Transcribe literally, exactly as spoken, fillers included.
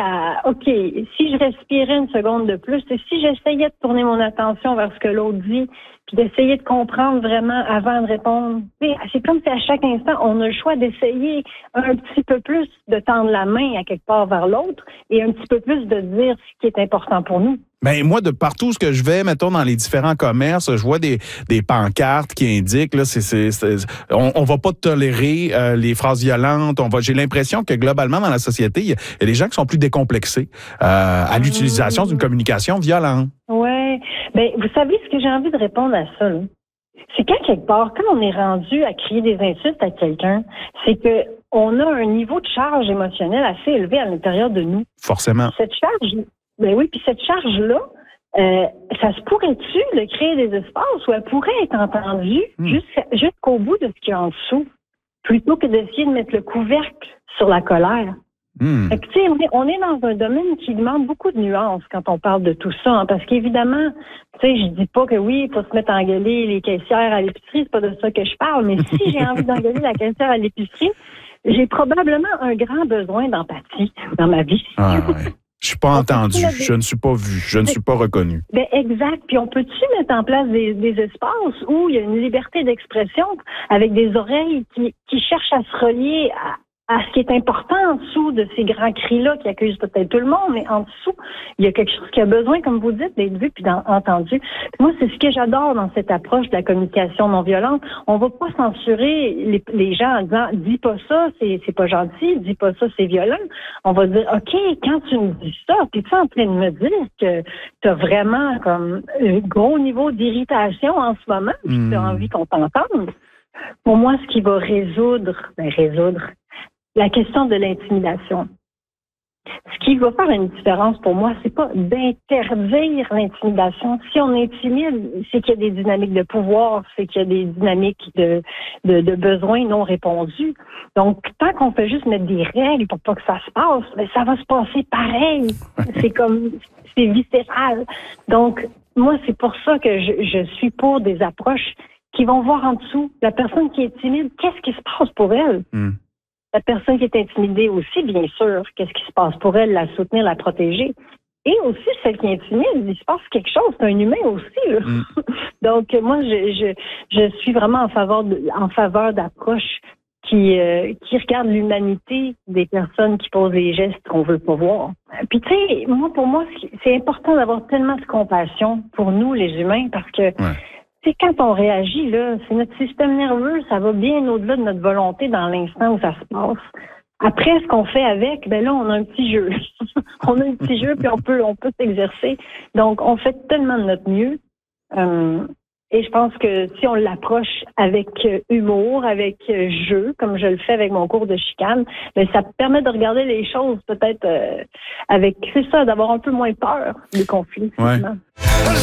à, OK, si je respirais une seconde de plus, et si j'essayais de tourner mon attention vers ce que l'autre dit, puis d'essayer de comprendre vraiment avant de répondre. C'est comme si à chaque instant, on a le choix d'essayer un petit peu plus de tendre la main à quelque part vers l'autre et un petit peu plus de dire ce qui est important pour nous. Ben moi, de partout ce que je vais, mettons, dans les différents commerces, je vois des, des pancartes qui indiquent, là, c'est, c'est, c'est, on, on va pas tolérer euh, les phrases violentes. On va, j'ai l'impression que globalement, dans la société, il y, y a des gens qui sont plus décomplexés euh, à l'utilisation mmh. d'une communication violente. Ouais. Ben, vous savez ce que j'ai envie de répondre à ça, là? C'est quand quelque part, quand on est rendu à crier des insultes à quelqu'un, c'est que on a un niveau de charge émotionnelle assez élevé à l'intérieur de nous. Forcément. Cette charge, ben oui, puis cette charge-là, euh, ça se pourrait-tu de créer des espaces où elle pourrait être entendue mmh. jusqu'à, jusqu'au bout de ce qu'il y a en dessous, plutôt que d'essayer de mettre le couvercle sur la colère. Mmh. Fait que, tu sais, on est dans un domaine qui demande beaucoup de nuances quand on parle de tout ça, hein, parce qu'évidemment, tu sais, je dis pas que oui, il faut se mettre à engueuler les caissières à l'épicerie, c'est pas de ça que je parle, mais si j'ai envie d'engueuler la caissière à l'épicerie, j'ai probablement un grand besoin d'empathie dans ma vie. Ah, ouais. Je suis pas entendu, des... je ne suis pas vu, je ne suis pas reconnu. Ben exact. Puis on peut-tu mettre en place des, des espaces où il y a une liberté d'expression avec des oreilles qui, qui cherchent à se relier à à ce qui est important en dessous de ces grands cris-là qui accusent peut-être tout le monde, mais en dessous, il y a quelque chose qui a besoin, comme vous dites, d'être vu puis entendu. Moi, c'est ce que j'adore dans cette approche de la communication non violente. On va pas censurer les, les gens en disant « dis pas ça, c'est, c'est pas gentil, dis pas ça, c'est violent ». On va dire « OK, quand tu me dis ça, t'es-tu en train de me dire que t'as vraiment comme un gros niveau d'irritation en ce moment puis mmh. t'as envie qu'on t'entende ». Pour moi, ce qui va résoudre, ben résoudre, la question de l'intimidation. Ce qui va faire une différence pour moi, c'est pas d'interdire l'intimidation. Si on intimide, c'est qu'il y a des dynamiques de pouvoir, c'est qu'il y a des dynamiques de, de, de besoins non répondus. Donc, tant qu'on fait juste mettre des règles pour pas que ça se passe, ben, ça va se passer pareil. C'est comme, c'est viscéral. Donc, moi, c'est pour ça que je, je suis pour des approches qui vont voir en dessous. La personne qui est timide, qu'est-ce qui se passe pour elle? Mm. La personne qui est intimidée aussi, bien sûr, qu'est-ce qui se passe pour elle, la soutenir, la protéger. Et aussi, celle qui est intimide, il se passe quelque chose, c'est un humain aussi. Là. Mm. Donc, moi, je, je, je suis vraiment en faveur, de, en faveur d'approches qui, euh, qui regardent l'humanité des personnes qui posent des gestes qu'on veut pas voir. Puis, tu sais, moi, pour moi, c'est important d'avoir tellement de compassion pour nous, les humains, parce que ouais. C'est quand on réagit, là, c'est notre système nerveux, ça va bien au-delà de notre volonté dans l'instant où ça se passe. Après, ce qu'on fait avec, ben là, on a un petit jeu. on a un petit jeu, puis on peut, on peut s'exercer. Donc, on fait tellement de notre mieux. Euh, et je pense que si on l'approche avec humour, avec jeu, comme je le fais avec mon cours de chicane, ben ça permet de regarder les choses peut-être euh, avec, c'est ça, d'avoir un peu moins peur des conflits. Ouais.